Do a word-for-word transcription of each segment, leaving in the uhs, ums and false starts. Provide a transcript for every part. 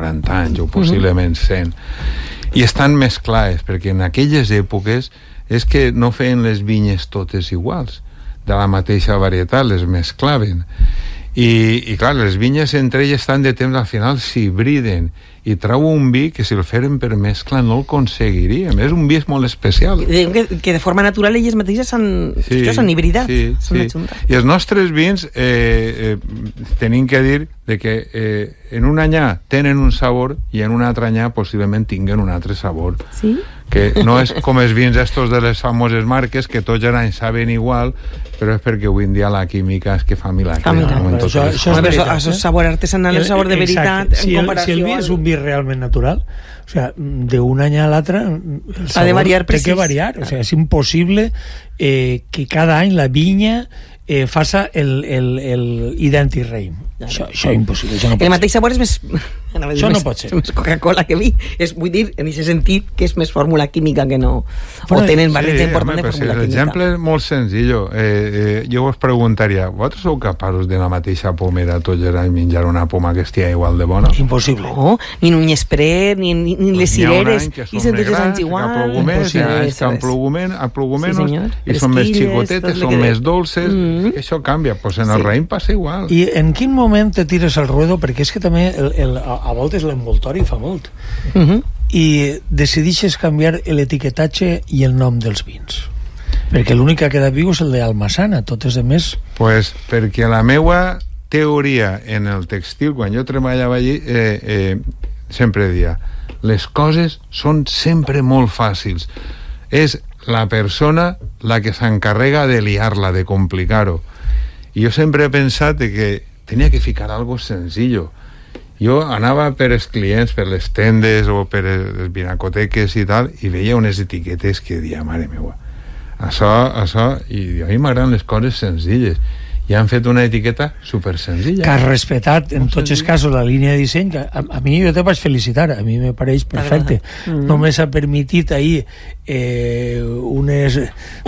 noranta anys, o possiblement cent. I estan més clares, perquè en aquelles èpoques és que no feien les vinyes totes iguals, de la mateixa varietat, les mesclaven. I, i clar, les vinyes entre elles estan de temps, al final s'hibriden i trau un vi que si el feren per mescla no el aconseguiria. A més, un vi és molt especial. Que, que de forma natural elles mateixes s'han sí, hibridat. Sí, sí. I els nostres vins eh, eh, tenim que dir de que eh, en un anyà tenen un sabor i en un altre anyà possiblement tinguen un altre sabor. Sí? Que no és com els vins estos de les famoses marques que tots els anys saben igual, però és perquè avui en dia la química és que fa milagres. Fa milagres. Això, això és veritat, eh? El sabor artesanal, el sabor de veritat, si en el, comparació... Si el vi és un vi realment natural, o sea, de un any a l'altre el sabor ha de variar té precís. que variar, o sea, és impossible eh, que cada any la vinya eh, faça el, el, el idèntic raïm. Això, això és impossible, això no pot el mateix sabor és més... Això no pot ser. És més Coca-Cola que vi. És, vull dir, en aquest sentit, que és més fórmula química que no... Però, o tenen barreja sí, important home, de fórmula si química. l'exemple és molt senzill. Eh, eh, jo us preguntaria, vosaltres sou capaços de la mateixa pomera tots els anys menjar una poma que estigui igual de bona? Impossible. No, ni un llesprer, ni, ni, ni les cireres, i són tots els anys igual. Hi ha anys que han plogut menys, i són més xicotetes, són més dolces, mm. això canvia. Pues en el sí. raïm passa igual. I en quin moment te tires al ruedo? Perquè és que també el, el, a, a voltes l'envoltori fa molt. Uh -huh. I decidixes canviar l'etiquetatge i el nom dels vins. Perquè l'únic que ha quedat viu és el d'Almassana, totes de més... Pues perquè la meua teoria en el textil, quan jo treballava allí, eh, eh, sempre dia, les coses són sempre molt fàcils. És la persona la que s'encarrega de liar-la, de complicar-ho. I jo sempre he pensat que tenia que ficar algo senzill. Jo anava per els clients, per les tendes o per les vinacoteques i tal, i veia unes etiquetes que dia, mare meua, això, això, i a mi m'agraden les coses senzilles. I han fet una etiqueta super senzilla. Que has respetat en tots els casos la línia de disseny, que a, a mi jo te vaig felicitar, a mi me pareix perfecte. Mm. Només ha permitit ahir eh, unes,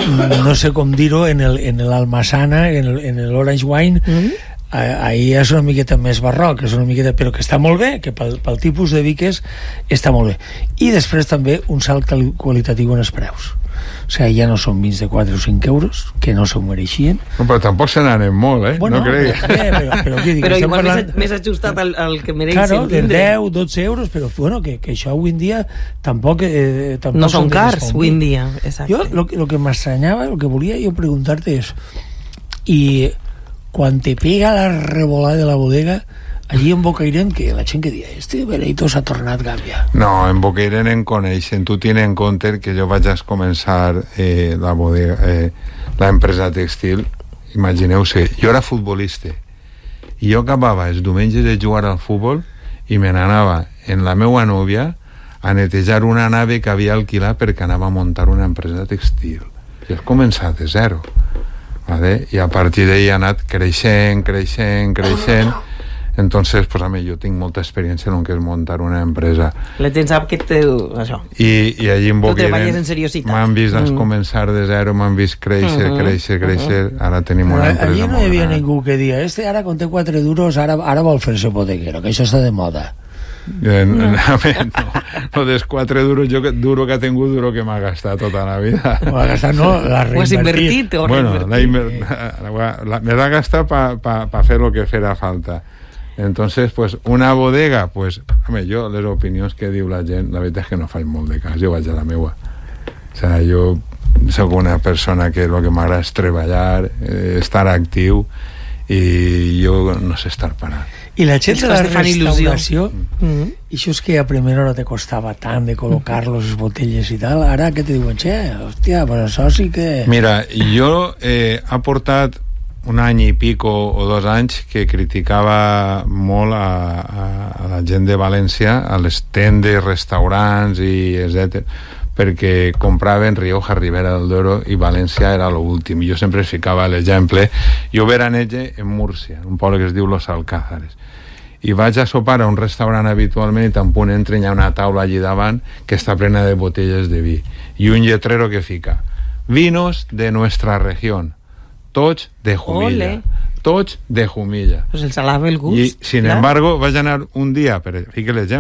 no sé com dir-ho, en l'Almassana, en l'Orange Wine, mm. ahir és una miqueta més barroc, és una miqueta, però que està molt bé, que pel, pel tipus de vi que és, està molt bé. I després també un salt qualitatiu en els preus. O sigui, ja no són vins de quatre o cinc euros, que no s'ho mereixien. No, però tampoc se n'anen molt, eh? Bueno, no creguis. Bé, però, però, dic, però igual parlant... més, més ajustat al, al que mereixen. Claro, de deu, dotze euros, però bueno, que, que això avui en dia tampoc... Eh, tampoc no són cars, avui en dia. Exacte. Jo, lo, lo que m'estranyava, el que volia jo preguntar-te és, i quan te pega la revolada de la bodega, allí en Bocairent, que la gent que dia, este Bereito s'ha tornat Gàmbia. No, en Bocairent en coneixen. Tu tienes en compte que jo vaig a començar eh, la bodega, eh, la empresa textil. Imagineu-se, jo era futbolista i jo acabava els diumenges de jugar al futbol i me n'anava en la meua nòvia a netejar una nave que havia alquilat perquè anava a muntar una empresa textil. I has començat de zero. Vale? I a partir d'ahí ha anat creixent, creixent, creixent. Entonces, pues a mi jo tinc molta experiència en el que és muntar una empresa. La gent sap que té això. I, i allí en Bocairent m'han vist mm. començar de zero, m'han vist créixer, mm -hmm. créixer, créixer, mm -hmm. ara tenim una empresa. Allí no hi havia ningú que dia, este ara quan té quatre duros, ara, ara vol fer-se bodeguero, que això està de moda. Eh, no. No, no, dels quatre duros jo, duro que ha tingut, duro que m'ha gastat tota la vida. Ho ha gastat, no? L'ha reinvertit. Ho has invertit o bueno, reinvertit? Me l'ha gastat per pa, pa fer el que farà falta. Entonces, pues, una bodega, pues, home, jo, les opinions que diu la gent, la veritat és que no faig molt de cas, jo vaig a la meua. O sigui, jo soc una persona que el que m'agrada és treballar, eh, estar actiu, i jo no sé estar parat. I la gent de la restauració, mm-hmm. i això és que a primera hora te costava tant de col·locar-los les botelles i tal, ara que te diuen, xe, hòstia, però això sí que... Mira, jo eh, he portat un any i pico o dos anys que criticava molt a, a, a la gent de València, a les tendes, restaurants i etcètera, perquè compraven Rioja, Ribera del Duero, i València era l'últim. Jo sempre es ficava l'exemple. Jo veranege en Múrcia, un poble que es diu Los Alcázares, i vaig a sopar a un restaurant habitualment i tan punt entren, hi ha una taula allí davant que està plena de botelles de vi i un lletrero que fica vinos de nuestra región, tots de Jumilla. Ole. Tots de Jumilla. Pues el salava el gust. I, sin clar. embargo, vaig anar un dia, per ficar l'exemple,